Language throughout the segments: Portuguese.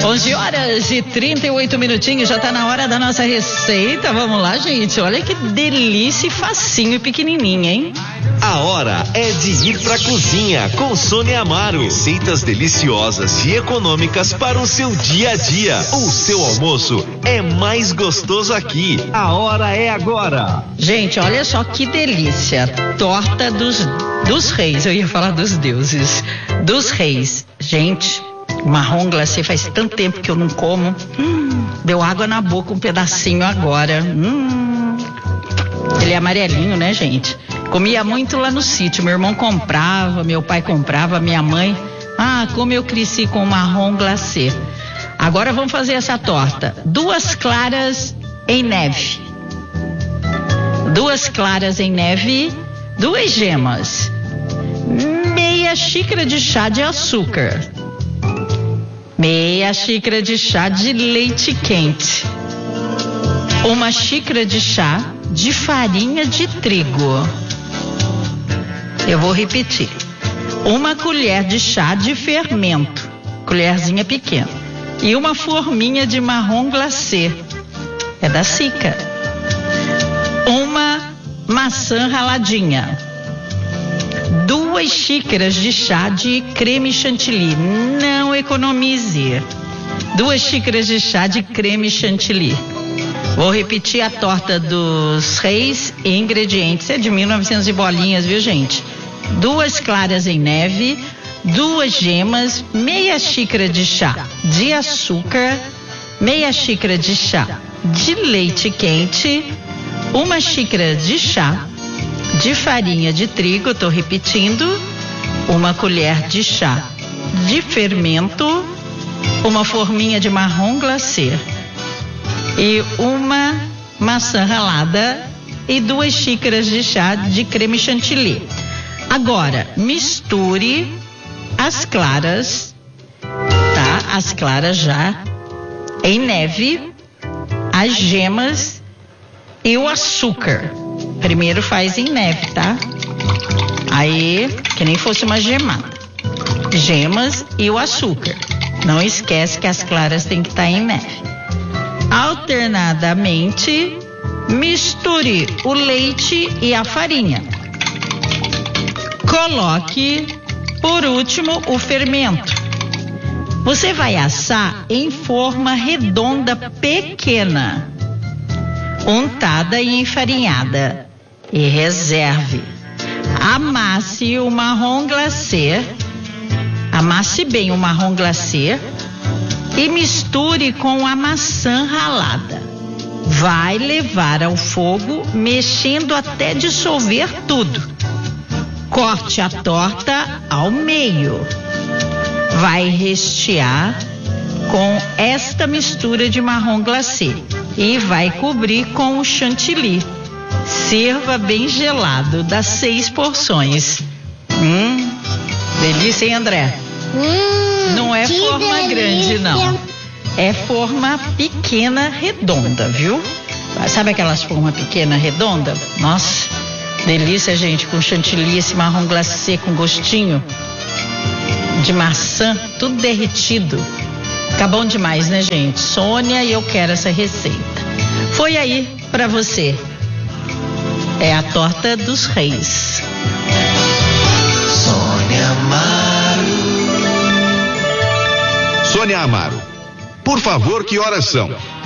11h38, já tá na hora da nossa receita. Vamos lá, gente. Olha que delícia, facinho e pequenininha, hein? A hora é de ir pra cozinha com Sônia Amaro. Receitas deliciosas e econômicas para o seu dia a dia. O seu almoço é mais gostoso aqui. A hora é agora. Gente, olha só que delícia. Torta dos reis. Eu ia falar dos deuses. Dos reis. Gente, marrom glacê faz tanto tempo que eu não como. Deu água na boca um pedacinho agora. Ele é amarelinho, né, gente? Comia muito lá no sítio. Meu irmão comprava, meu pai comprava, minha mãe. Como eu cresci com marrom glacê. Agora vamos fazer essa torta. 2 claras em neve. 2 claras em neve. 2 gemas. Meia xícara de chá de açúcar. Meia xícara de chá de leite quente. 1 xícara de chá de farinha de trigo. Eu vou repetir. 1 colher de chá de fermento. Colherzinha pequena. E 1 forminha de marrom glacê. É da Sica. 1 maçã raladinha. 2 xícaras de chá de creme chantilly. Não economize. 2 xícaras de chá de creme chantilly. Vou repetir a torta dos reis e ingredientes. É de 1900 e bolinhas, viu, gente? 2 claras em neve, 2 gemas, meia xícara de chá de açúcar, meia xícara de chá de leite quente, 1 xícara de chá de farinha de trigo, tô repetindo, 1 colher de chá de fermento, 1 forminha de marrom glacê e 1 maçã ralada e 2 xícaras de chá de creme chantilly. Agora, misture as claras, tá? As claras já em neve, as gemas e o açúcar. Primeiro faz em neve, tá? Aí, que nem fosse uma gemada. Gemas e o açúcar. Não esquece que as claras têm que estar em neve. Alternadamente, misture o leite e a farinha. Coloque, por último, o fermento. Você vai assar em forma redonda pequena, untada e enfarinhada. E reserve. Amasse o marrom glacê. Amasse bem o marrom glacê e misture com a maçã ralada. Vai levar ao fogo, mexendo até dissolver tudo. Corte a torta ao meio. Vai rechear com esta mistura de marrom glacê e vai cobrir com o chantilly. Sirva bem gelado, dá 6 porções. Delícia, hein, André? Não é forma delícia. Grande, não. É forma pequena, redonda, viu? Sabe aquelas formas pequena, redonda? Nossa, delícia, gente, com chantilly, esse marrom glacê com gostinho de maçã, tudo derretido. Fica bom demais, né, gente? Sônia, e eu quero essa receita. Foi aí pra você. É a torta dos reis. Sônia Amaro. Sônia Amaro, por favor, que horas são?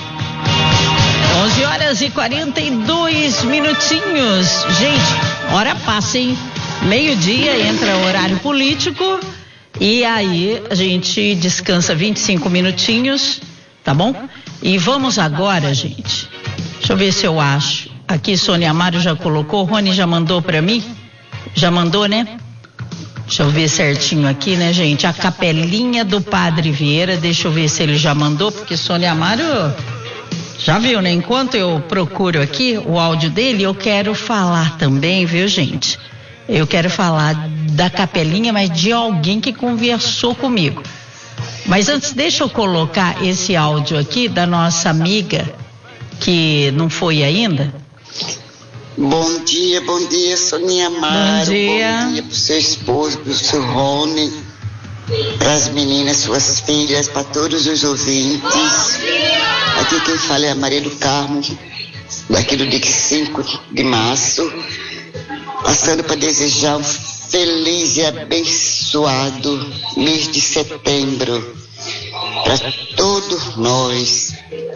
11h42. Gente, hora passa, hein? Meio-dia entra o horário político e aí a gente descansa 25 minutinhos, tá bom? E vamos agora, gente. Deixa eu ver se eu acho. Aqui Sônia Amaro já colocou, Rony já mandou pra mim? Já mandou, né? Deixa eu ver certinho aqui, né, gente? A capelinha do Padre Vieira, deixa eu ver se ele já mandou, porque Sônia Amaro já viu, né? Enquanto eu procuro aqui o áudio dele, eu quero falar também, viu, gente? Eu quero falar da capelinha, mas de alguém que conversou comigo. Mas antes, deixa eu colocar esse áudio aqui da nossa amiga, que não foi ainda. Bom dia, Sônia Amaro. Bom dia. Bom dia pro seu esposo, pro seu Rony. para as meninas, suas filhas, para todos os ouvintes. Aqui quem fala é a Maria do Carmo, daqui do dia 5 de março, passando para desejar um feliz e abençoado mês de setembro para todos nós,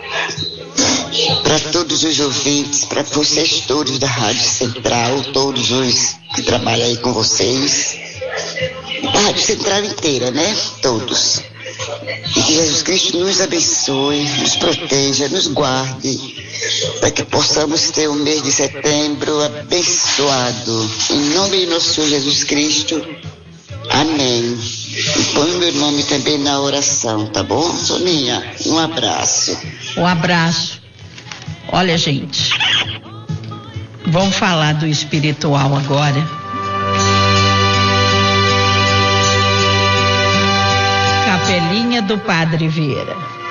para todos os ouvintes, para vocês todos da Rádio Central, todos os que trabalham aí com vocês, a Rádio Central inteira, né? Todos. E que Jesus Cristo nos abençoe, nos proteja, nos guarde, para que possamos ter um mês de setembro abençoado. Em nome de nosso Senhor Jesus Cristo. Amém. E põe o meu nome também na oração, tá bom, Soninha? Um abraço. Um abraço. Olha, gente, vamos falar do espiritual agora. Capelinha do Padre Vieira.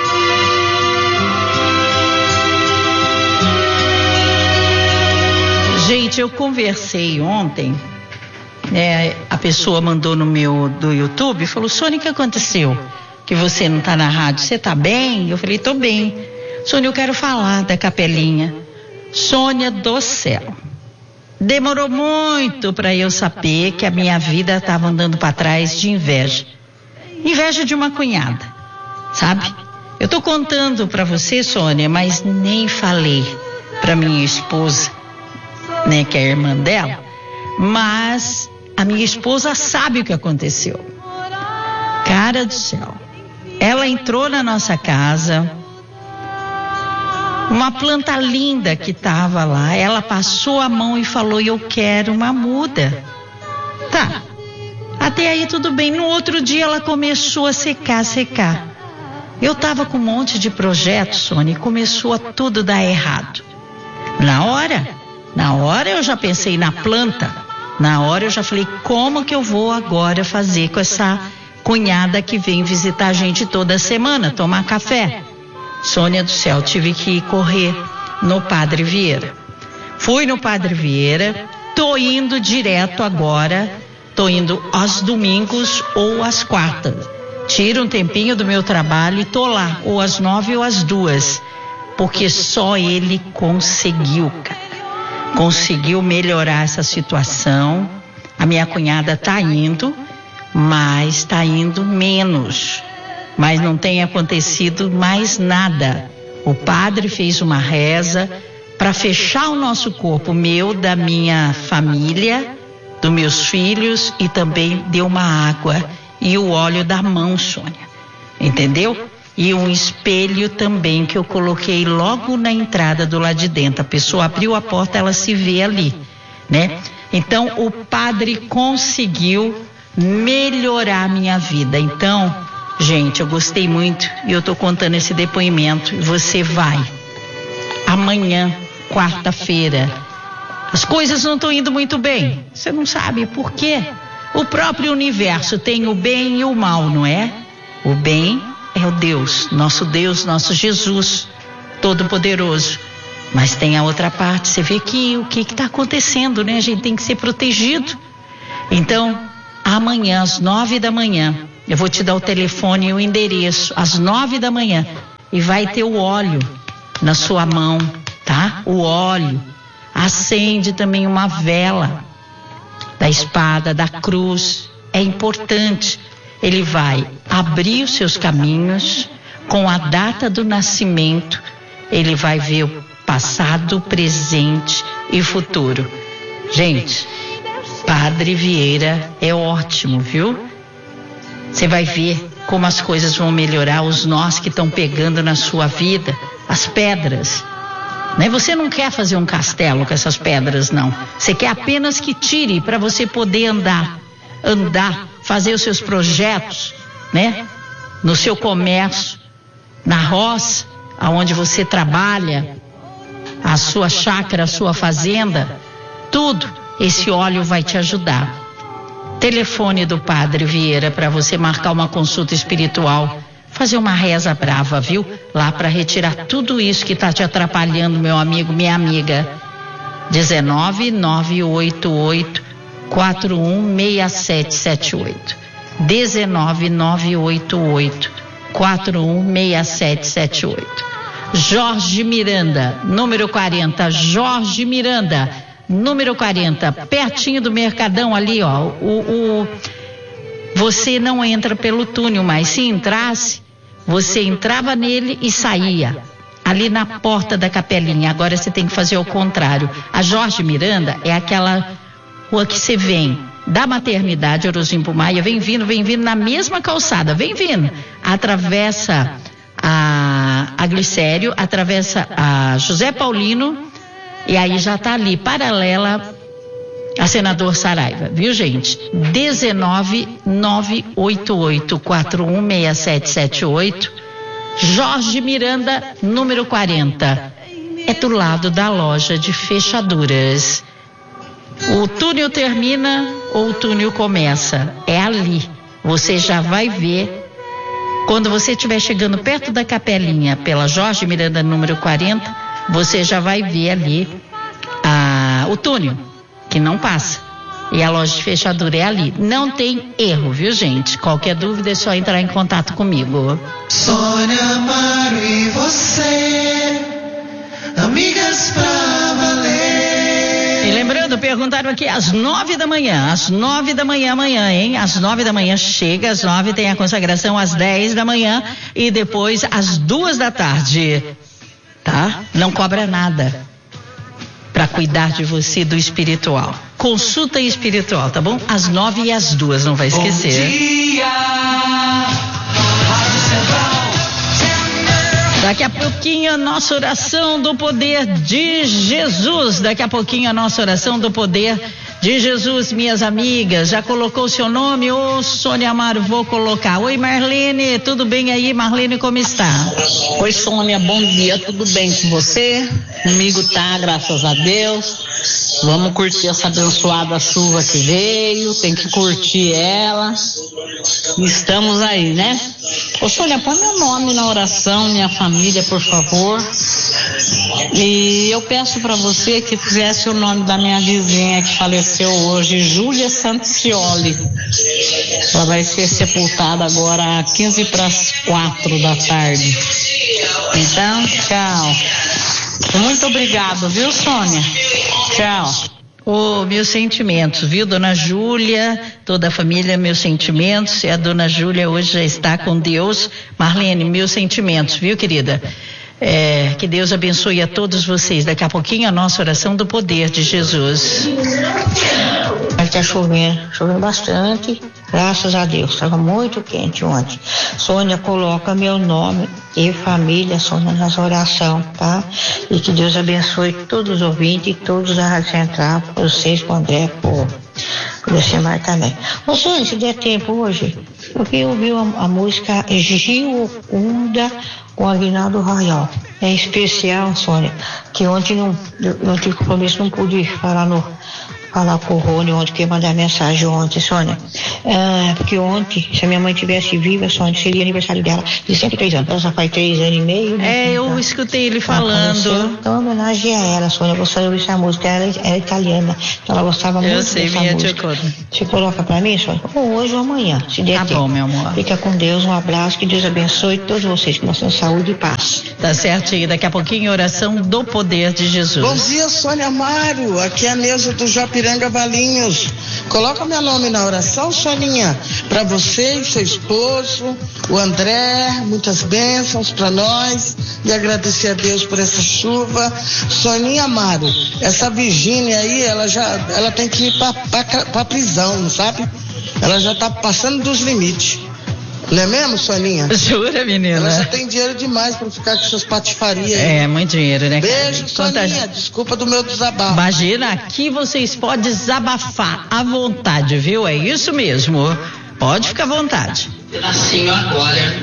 Gente, eu conversei ontem, a pessoa mandou no meu do YouTube e falou: Sônia, o que aconteceu? Que você não tá na rádio, você tá bem? Eu falei: tô bem. Sônia, eu quero falar da Capelinha. Sônia do céu. Demorou muito para eu saber que a minha vida estava andando para trás de inveja. Inveja de uma cunhada, sabe? Eu tô contando para você, Sônia, mas nem falei para minha esposa, né, que é a irmã dela, mas a minha esposa sabe o que aconteceu. Cara do céu. Ela entrou na nossa casa, uma planta linda que estava lá, ela passou a mão e falou: eu quero uma muda. Tá. Até aí tudo bem. No outro dia ela começou a secar. Eu tava com um monte de projetos, Sônia, e começou a tudo dar errado. Na hora eu já pensei na planta. Na hora eu já falei: como que eu vou agora fazer com essa cunhada que vem visitar a gente toda semana, tomar café? Sônia do céu, tive que correr no Padre Vieira. Fui no Padre Vieira, tô indo direto agora, tô indo aos domingos ou às quartas. Tiro um tempinho do meu trabalho e tô lá, ou às 9 ou às 2, porque só ele conseguiu, cara. Conseguiu melhorar essa situação. A minha cunhada tá indo, mas tá indo menos. Mas não tem acontecido mais nada. O padre fez uma reza para fechar o nosso corpo, meu, da minha família, dos meus filhos, e também deu uma água e o óleo da mão, Sônia. Entendeu? E um espelho também que eu coloquei logo na entrada do lado de dentro. A pessoa abriu a porta, ela se vê ali, né? Então o padre conseguiu melhorar a minha vida. Então, gente, eu gostei muito e eu tô contando esse depoimento. Você vai amanhã, quarta-feira. As coisas não estão indo muito bem. Você não sabe por quê? O próprio universo tem o bem e o mal, não é? O bem é o Deus, nosso Jesus, Todo-Poderoso. Mas tem a outra parte, você vê que o que está acontecendo, né? A gente tem que ser protegido. Então, amanhã, às 9 da manhã, eu vou te dar o telefone e o endereço, às 9 da manhã, e vai ter o óleo na sua mão, tá? O óleo. Acende também uma vela da espada, da cruz. É importante. Ele vai abrir os seus caminhos com a data do nascimento. Ele vai ver o passado, presente e futuro. Gente, Padre Vieira é ótimo, viu? Você vai ver como as coisas vão melhorar, os nós que estão pegando na sua vida, as pedras. Né? Você não quer fazer um castelo com essas pedras, não. Você quer apenas que tire para você poder andar, fazer os seus projetos, né? No seu comércio, na roça, aonde você trabalha, a sua chácara, a sua fazenda, tudo. Esse óleo vai te ajudar. Telefone do Padre Vieira para você marcar uma consulta espiritual, fazer uma reza brava, viu? Lá para retirar tudo isso que está te atrapalhando, meu amigo, minha amiga. 19 988 416778. 19988-416778. Jorge Miranda, número 40. Jorge Miranda, número 40, pertinho do Mercadão ali, ó. Você não entra pelo túnel, mas se entrasse, você entrava nele e saía. Ali na porta da Capelinha. Agora você tem que fazer o contrário. A Jorge Miranda é aquela rua que você vem da maternidade Orozimpo Maia, vem vindo na mesma calçada, vem vindo. Atravessa a Glicério, atravessa a José Paulino e aí já está ali, paralela a Senador Saraiva, viu, gente? 19988416778. Jorge Miranda, número 40. É do lado da loja de fechaduras. O túnel termina ou o túnel começa? É ali. Você já vai ver. Quando você estiver chegando perto da Capelinha, pela Jorge Miranda, número 40, você já vai ver ali o túnel, que não passa. E a loja de fechadura é ali. Não tem erro, viu, gente? Qualquer dúvida é só entrar em contato comigo. Sônia Amaro e você, amigas pra valer. E lembrando, perguntaram aqui às 9 da manhã, amanhã, hein? Às 9 da manhã chega, às 9 tem a consagração às 10 da manhã e depois às 2 da tarde, tá? Não cobra nada para cuidar de você do espiritual. Consulta espiritual, tá bom? Às 9 e às 2, não vai esquecer. Bom dia, Rádio Central. Daqui a pouquinho a nossa oração do poder de Jesus. Daqui a pouquinho a nossa oração do poder de Jesus, minhas amigas. Já colocou o seu nome? Ô, Sônia Amaro, vou colocar. Oi, Marlene, tudo bem aí? Marlene, como está? Oi, Sônia, bom dia, tudo bem com você? Comigo tá, graças a Deus. Vamos curtir essa abençoada chuva que veio, tem que curtir ela. Estamos aí, né? Ô, Sônia, põe meu nome na oração, minha família, por favor. E eu peço para você que fizesse o nome da minha vizinha que faleceu hoje, Júlia Santicioli. Ela vai ser sepultada agora às 3:45 da tarde. Então, tchau. Muito obrigado, viu, Sônia? Tchau. Meus sentimentos, viu, dona Júlia, toda a família, meus sentimentos. E a dona Júlia hoje já está com Deus. Marlene, meus sentimentos, viu, querida? Que Deus abençoe a todos vocês. Daqui a pouquinho a nossa oração do poder de Jesus. Está chovendo bastante, graças a Deus. Estava muito quente ontem. Sônia, coloca meu nome e família, Sônia, nas orações, tá? E que Deus abençoe todos os ouvintes e todos da Rádio Central, vocês, com o André, por você mais também. Ô, Sônia, se der tempo hoje, porque eu ouvi a música Gil Ocunda com Aguinaldo Royal. É especial, Sônia, que ontem não tive compromisso, não pude falar com o Rony ontem, que ia mandar mensagem ontem, Sônia. Porque ontem, se a minha mãe tivesse viva, Sônia, seria aniversário dela de 103 anos. Ela já faz 3 anos e meio, né? Eu escutei ele falando. Então, homenagem a ela, Sônia. Eu gostaria de ouvir essa música. Ela é italiana, então ela gostava muito dessa música. Você coloca pra mim, Sônia? Ou hoje ou amanhã, se der tempo. Tá bom, meu amor. Fica com Deus, um abraço, que Deus abençoe todos vocês, que nós tenhamos saúde e paz. Tá certo, e daqui a pouquinho oração do poder de Jesus. Bom dia, Sônia Amaro. Aqui é a Neuza do Japiranga Valinhos. Coloca meu nome na oração, Soninha, para você e seu esposo, o André, muitas bênçãos para nós e agradecer a Deus por essa chuva. Soninha Amaro, essa Virgínia aí, ela tem que ir para prisão, sabe? Ela já tá passando dos limites. Não é mesmo, Soninha? Jura, menina? Ela já tem dinheiro demais pra ficar com essas patifarias aí. É, muito dinheiro, né? Beijo, Soninha. Desculpa do meu desabafo. Imagina, aqui vocês podem desabafar à vontade, viu? É isso mesmo. Pode ficar à vontade. Assim agora.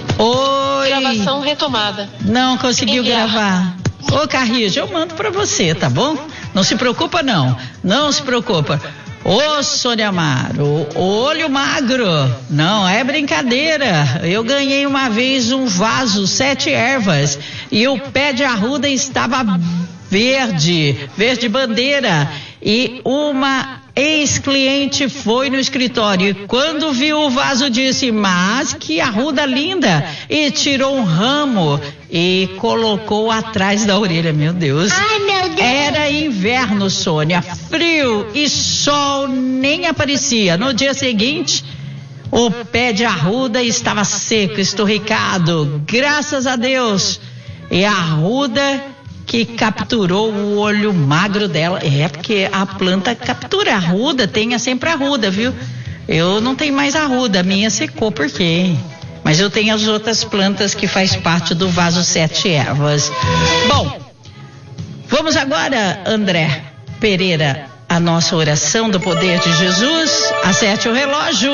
Oi. Gravação retomada. Não conseguiu gravar. Ô, Carrijo, eu mando pra você, tá bom? Não se preocupa, não. Não se preocupa. Ô, Sônia Amaro, olho magro, não é brincadeira. Eu ganhei uma vez um vaso, 7 ervas, e o pé de arruda estava verde bandeira, e uma Ex-cliente foi no escritório e quando viu o vaso disse, mas que arruda linda, e tirou um ramo e colocou atrás da orelha. Meu Deus. Ai, meu Deus. Era inverno, Sônia, frio e sol nem aparecia. No dia seguinte, o pé de arruda estava seco, esturricado, graças a Deus. E a arruda que capturou o olho magro dela. É porque a planta captura a arruda, tenha sempre arruda, viu? Eu não tenho mais arruda, a minha secou, por quê? Mas eu tenho as outras plantas que faz parte do vaso 7 ervas. Bom, vamos agora, André Pereira, a nossa oração do poder de Jesus. Acerte o relógio,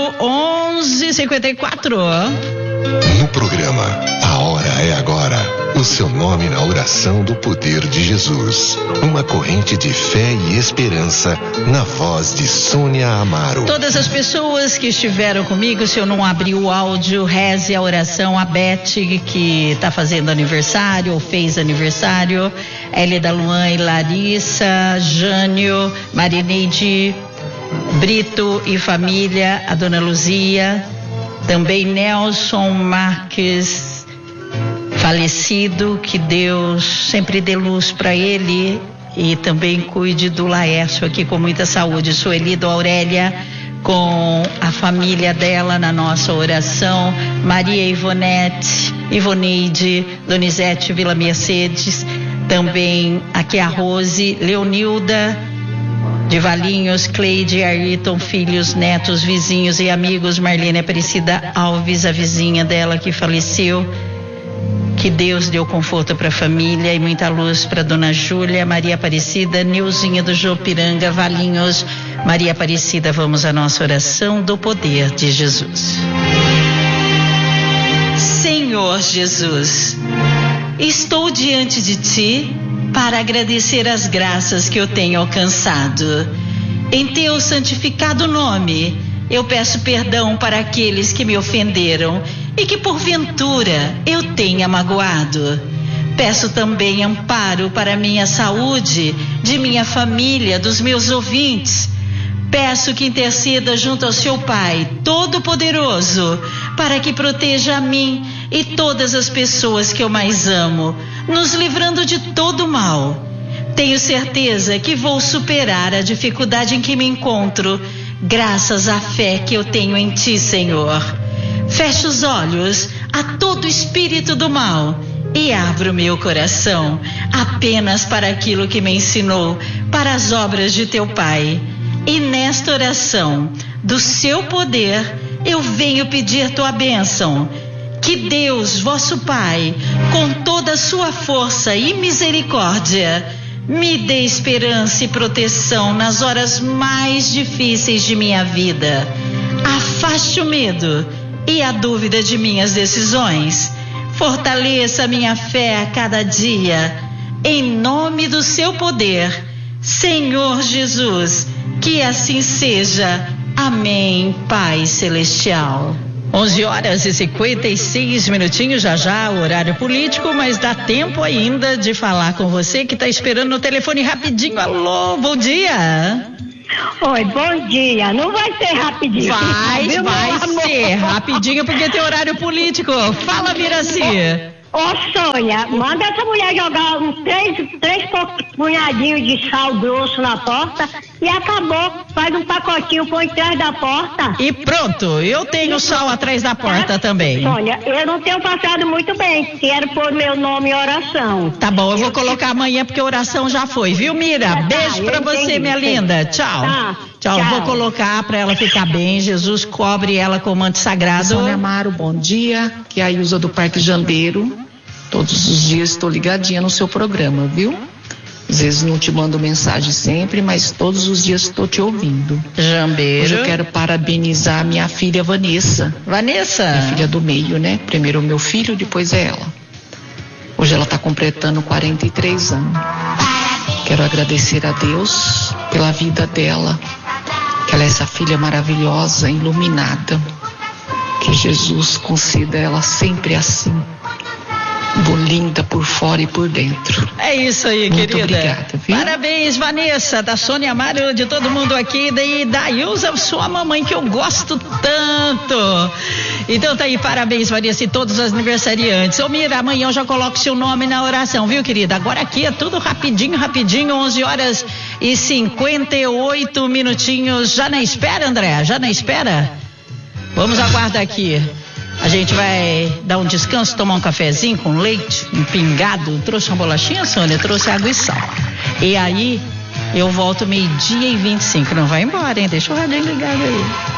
11h54. No programa A Hora é Agora, o seu nome na oração do poder de Jesus. Uma corrente de fé e esperança na voz de Sônia Amaro. Todas as pessoas que estiveram comigo, se eu não abrir o áudio, reze a oração. A Beth, que está fazendo aniversário, ou fez aniversário, Hélida Luan e Larissa, Jânio, Marineide, Brito e família, a dona Luzia, também Nelson Marques, falecido, que Deus sempre dê luz para ele e também cuide do Laércio aqui com muita saúde. Sueli do Aurélia, com a família dela na nossa oração, Maria Ivonete, Ivoneide, Donizete Vila Mercedes, também aqui a Rose, Leonilda de Valinhos, Cleide, Ayrton, filhos, netos, vizinhos e amigos, Marlene Aparecida Alves, a vizinha dela que faleceu. Que Deus deu conforto para a família e muita luz para Dona Júlia, Maria Aparecida, Neuzinha do Jopiranga, Valinhos, Maria Aparecida. Vamos à nossa oração do poder de Jesus. Senhor Jesus, estou diante de Ti para agradecer as graças que eu tenho alcançado. Em Teu santificado nome, eu peço perdão para aqueles que me ofenderam e que porventura eu tenha magoado. Peço também amparo para minha saúde, de minha família, dos meus ouvintes. Peço que interceda junto ao Seu Pai Todo-Poderoso para que proteja a mim e todas as pessoas que eu mais amo, nos livrando de todo mal. Tenho certeza que vou superar a dificuldade em que me encontro, graças à fé que eu tenho em Ti, Senhor. Fecho os olhos a todo espírito do mal e abro meu coração apenas para aquilo que me ensinou, para as obras de Teu Pai. E nesta oração do Seu poder, eu venho pedir Tua bênção. Que Deus, vosso Pai, com toda a sua força e misericórdia, me dê esperança e proteção nas horas mais difíceis de minha vida. Afaste o medo e a dúvida de minhas decisões. Fortaleça a minha fé a cada dia. Em nome do Seu poder, Senhor Jesus, que assim seja. Amém, Pai Celestial. 11h56, já horário político, mas dá tempo ainda de falar com você que está esperando no telefone rapidinho. Alô, bom dia. Oi, bom dia. Não vai ser rapidinho. Vai ser rapidinho porque tem horário político. Fala, Miraci. Ô, Sônia, manda essa mulher jogar uns três punhadinhos de sal grosso na porta e acabou. Faz um pacotinho, põe atrás da porta. E pronto, eu tenho sal atrás da porta também. Sônia, eu não tenho passado muito bem. Quero pôr meu nome em oração. Tá bom, eu vou colocar amanhã porque a oração já foi, viu, Mira? Beijo pra você, minha linda. Tchau. Tchau. Vou colocar pra ela ficar bem. Jesus cobre ela com o manto sagrado. Sônia Amaro, bom dia. Que é a Ilza do Parque Jandeiro. Todos os dias estou ligadinha no seu programa, viu? Às vezes não te mando mensagem sempre, mas todos os dias estou te ouvindo. Jambeiro. Hoje eu quero parabenizar minha filha Vanessa. Vanessa? Minha filha do meio, né? Primeiro o meu filho, depois é ela. Hoje ela está completando 43 anos. Quero agradecer a Deus pela vida dela. Que ela é essa filha maravilhosa, iluminada. Que Jesus conceda ela sempre assim. linda por fora e por dentro. É isso aí, muito querida. Obrigada, viu? Parabéns, Vanessa, da Sônia Amaro, de todo mundo aqui, e da Ilza, sua mamãe, que eu gosto tanto. Então tá aí, parabéns, Vanessa, e todos os aniversariantes. Ô Mira, amanhã eu já coloco seu nome na oração, viu, querida? Agora aqui é tudo rapidinho, 11h58 minutinhos. Já na espera, André? Já na espera? Vamos aguardar aqui. A gente vai dar um descanso, tomar um cafezinho com leite, um pingado. Trouxe uma bolachinha, Sônia? Trouxe água e sal. E aí, eu volto 12h25. Não vai embora, hein? Deixa o radinho ligado aí.